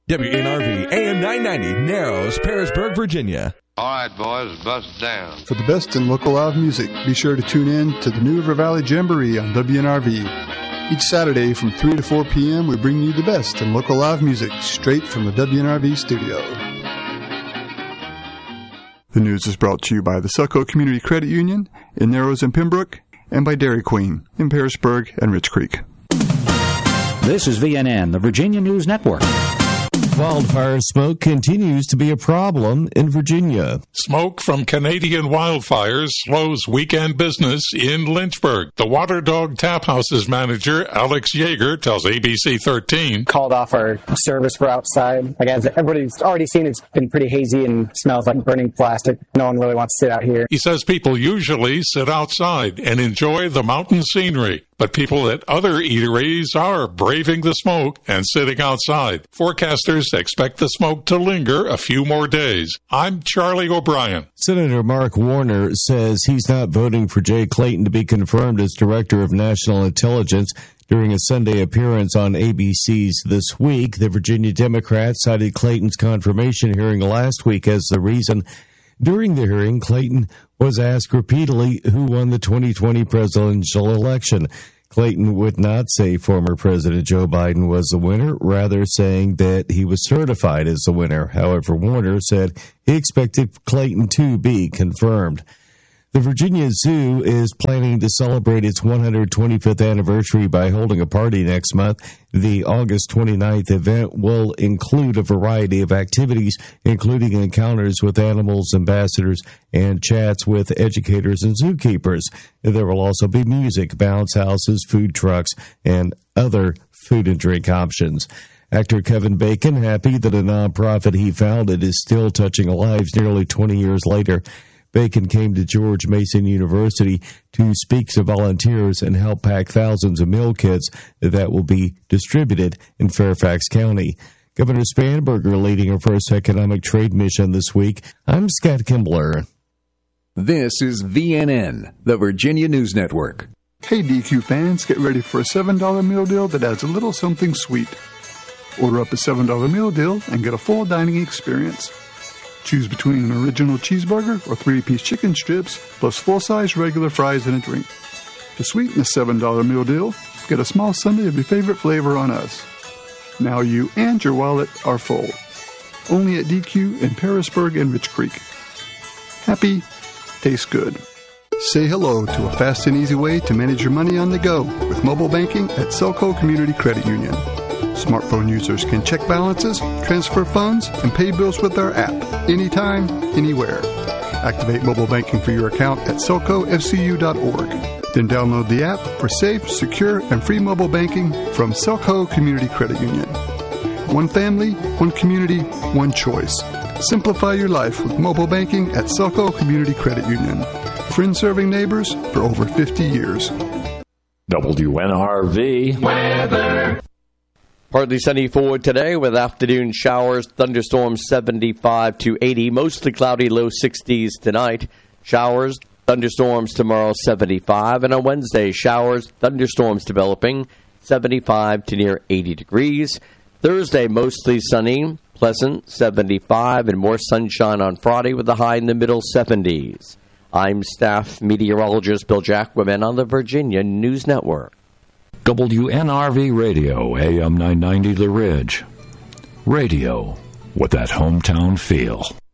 WNRV AM 990, Narrows, Parisburg, Virginia. All right, boys, bust down. For the best in local live music, be sure to tune in to the New River Valley Jamboree on WNRV. Each Saturday from 3 to 4 p.m., we bring you the best in local live music straight from the WNRV studio. The news is brought to you by the Selco Community Credit Union in Narrows and Pembroke, and by Dairy Queen in Parisburg and Rich Creek. This is VNN, the Virginia News Network. Wildfire smoke continues to be a problem in Virginia. Smoke from Canadian wildfires slows weekend business in Lynchburg. The Water Dog Tap House's manager, Alex Yeager, tells ABC 13. Called off our service for outside. Like, as everybody's already seen, it's been pretty hazy and smells like burning plastic. No one really wants to sit out here. He says people usually sit outside and enjoy the mountain scenery. But people at other eateries are braving the smoke and sitting outside. Forecasters expect the smoke to linger a few more days. I'm Charlie O'Brien. Senator Mark Warner says he's not voting for Jay Clayton to be confirmed as Director of National Intelligence. During a Sunday appearance on ABC's This Week, the Virginia Democrats cited Clayton's confirmation hearing last week as the reason. During the hearing, Clayton was asked repeatedly who won the 2020 presidential election. Clayton would not say former President Joe Biden was the winner, rather saying that he was certified as the winner. However, Warner said he expected Clayton to be confirmed. The Virginia Zoo is planning to celebrate its 125th anniversary by holding a party next month. The August 29th event will include a variety of activities, including encounters with animals ambassadors and chats with educators and zookeepers. There will also be music, bounce houses, food trucks, and other food and drink options. Actor Kevin Bacon, happy that a nonprofit he founded is still touching lives nearly 20 years later. Bacon came to George Mason University to speak to volunteers and help pack thousands of meal kits that will be distributed in Fairfax County. Governor Spanberger leading her first economic trade mission this week. I'm Scott Kimbler. This is VNN, the Virginia News Network. Hey DQ fans, get ready for a $7 meal deal that adds a little something sweet. Order up a $7 meal deal and get a full dining experience. Choose between an original cheeseburger or 3-piece chicken strips, plus full-size regular fries and a drink. To sweeten the $7 meal deal, get a small sundae of your favorite flavor on us. Now you and your wallet are full. Only at DQ in Parisburg and Rich Creek. Happy, tastes good. Say hello to a fast and easy way to manage your money on the go with mobile banking at Selco Community Credit Union. Smartphone users can check balances, transfer funds, and pay bills with our app anytime, anywhere. Activate mobile banking for your account at selcofcu.org. Then download the app for safe, secure, and free mobile banking from Selco Community Credit Union. One family, one community, one choice. Simplify your life with mobile banking at Selco Community Credit Union. Friends serving neighbors for over 50 years. WNRV weather. Partly sunny for today with afternoon showers, thunderstorms 75 to 80, mostly cloudy, low 60s tonight. Showers, thunderstorms tomorrow 75, and on Wednesday showers, thunderstorms developing 75 to near 80 degrees. Thursday mostly sunny, pleasant 75, and more sunshine on Friday with a high in the middle 70s. I'm staff meteorologist Bill Jacquemin on the Virginia News Network. WNRV Radio, AM 990 The Ridge. Radio with that hometown feel.